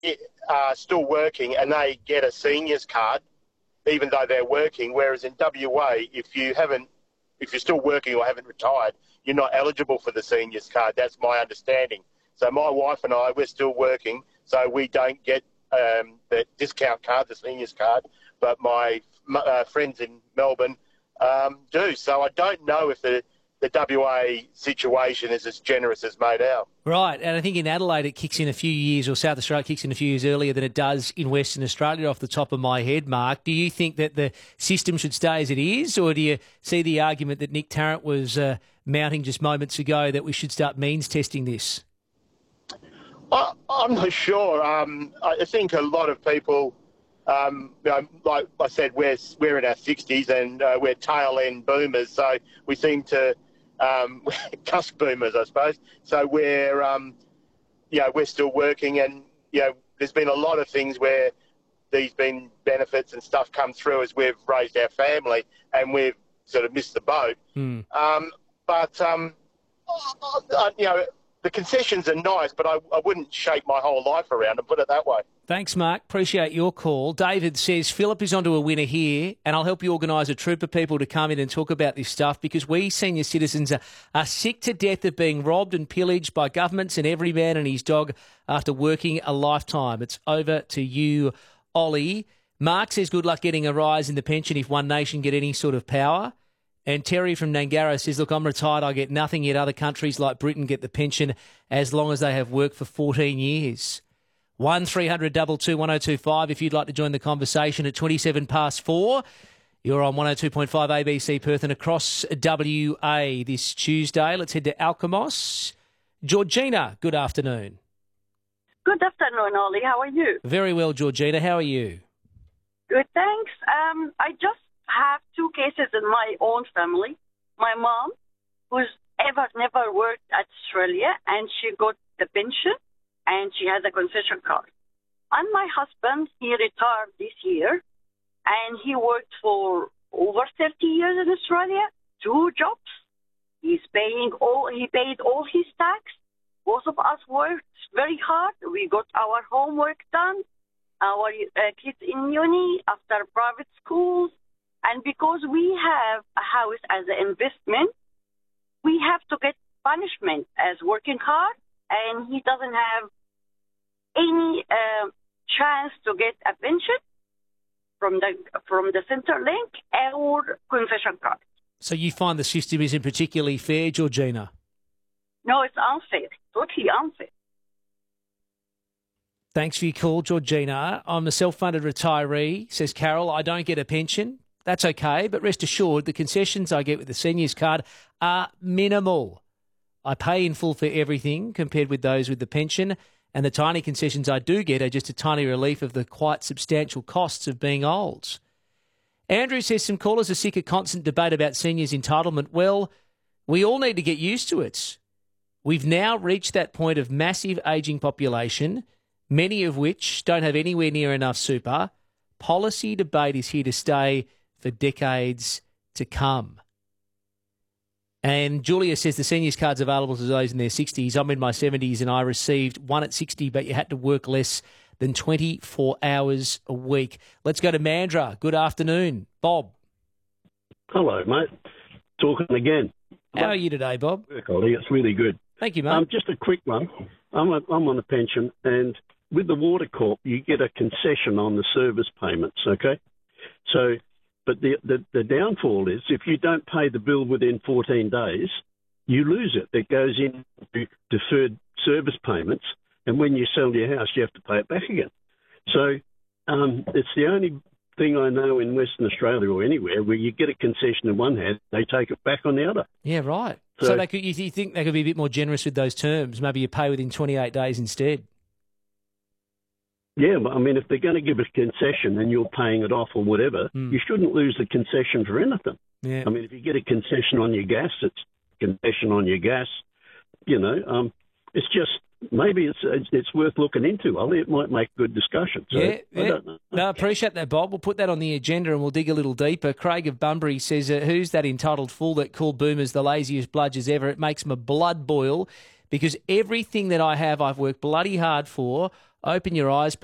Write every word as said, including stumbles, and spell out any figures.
are still working and they get a seniors card, even though they're working, whereas in W A, if you haven't, if you're still working or haven't retired, you're not eligible for the seniors card. That's my understanding. So my wife and I, we're still working, so we don't get um, the discount card, the seniors card, but my uh, friends in Melbourne um, do. So I don't know if the, the W A situation is as generous as made out. Right, and I think in Adelaide it kicks in a few years, or South Australia kicks in a few years earlier than it does in Western Australia off the top of my head, Mark. Do you think that the system should stay as it is, or do you see the argument that Nick Tarrant was uh, mounting just moments ago that we should start means testing this? I, I'm not sure. Um, I think a lot of people, um, you know, like I said, we're, we're in our sixties and uh, we're tail-end boomers, so we seem to... Um, cusp boomers, I suppose. So we're, um, you know, we're still working, and you know, there's been a lot of things where these been benefits and stuff come through as we've raised our family, and we've sort of missed the boat. Mm. Um, but um, you know, the concessions are nice, but I, I wouldn't shape my whole life around them. Put it that way. Thanks, Mark. Appreciate your call. David says, Philip is onto a winner here, and I'll help you organise a troop of people to come in and talk about this stuff, because we senior citizens are, are sick to death of being robbed and pillaged by governments and every man and his dog after working a lifetime. It's over to you, Ollie. Mark says, good luck getting a rise in the pension if One Nation get any sort of power. And Terry from Nangara says, look, I'm retired, I get nothing, yet other countries like Britain get the pension as long as they have worked for fourteen years. one three hundred two two one oh two five if you'd like to join the conversation at twenty-seven past four. You're on one oh two point five A B C Perth and across W A this Tuesday. Let's head to Alkimos. Georgina, good afternoon. Good afternoon, Ollie. How are you? Very well, Georgina. How are you? Good, thanks. Um, I just have two cases in my own family. My mom, who's ever never worked at Australia, and she got the pension, and she has a concession card. And my husband, he retired this year, and he worked for over thirty years in Australia, two jobs. He's paying all, he paid all his tax. Both of us worked very hard. We got our homework done, our uh, kids in uni, after private schools. And because we have a house as an investment, we have to get punishment as working hard, and he doesn't have any uh, chance to get a pension from the from the Centrelink or concession card. So you find the system isn't particularly fair, Georgina? No, it's unfair. Totally unfair. Thanks for your call, Georgina. I'm a self-funded retiree, says Carol. I don't get a pension. That's okay, but rest assured the concessions I get with the seniors card are minimal. I pay in full for everything compared with those with the pension, and the tiny concessions I do get are just a tiny relief of the quite substantial costs of being old. Andrew says some callers are sick of constant debate about seniors' entitlement. Well, we all need to get used to it. We've now reached that point of massive ageing population, many of which don't have anywhere near enough super. Policy debate is here to stay for decades to come. And Julia says the seniors card's available to those in their sixties. I'm in my seventies and I received one at sixty, but you had to work less than twenty-four hours a week. Let's go to Mandurah. Good afternoon. Bob. Hello, mate. Talking again. How are you today, Bob? Work, Ollie. It's really good. Thank you, mate. Um, just a quick one. I'm, a, I'm on a pension, and with the Water Corp, you get a concession on the service payments, okay? So, but the, the, the downfall is if you don't pay the bill within fourteen days, you lose it. It goes into deferred service payments, and when you sell your house, you have to pay it back again. So um, it's the only thing I know in Western Australia or anywhere where you get a concession in one hand, they take it back on the other. Yeah, right. So, so they could, you think they could be a bit more generous with those terms? Maybe you pay within twenty-eight days instead. Yeah, but I mean, if they're going to give a concession and you're paying it off or whatever, mm. you shouldn't lose the concession for anything. Yeah. I mean, if you get a concession on your gas, it's a concession on your gas. You know, um, it's just maybe it's, it's it's worth looking into, Ollie. It might make good discussion. So, yeah, yeah. I don't know. No, I appreciate that, Bob. We'll put that on the agenda and we'll dig a little deeper. Craig of Bunbury says, uh, who's that entitled fool that called boomers the laziest bludgers ever? It makes my blood boil because everything that I have I've worked bloody hard for. Open your eyes,